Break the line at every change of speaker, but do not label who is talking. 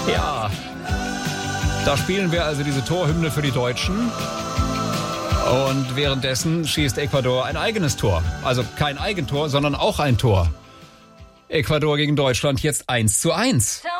Ja, da spielen wir also diese Torhymne für die Deutschen. Und währenddessen schießt Ecuador ein eigenes Tor. Also kein Eigentor, sondern auch ein Tor. Ecuador gegen Deutschland jetzt 1:1.